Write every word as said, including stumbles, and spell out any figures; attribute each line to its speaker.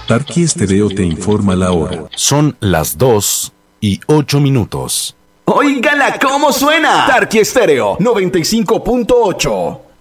Speaker 1: Tarqui Stereo te informa la hora.
Speaker 2: Son las dos y ocho minutos.
Speaker 3: ¡Óigala cómo suena! Tarqui Stereo noventa y cinco punto ocho.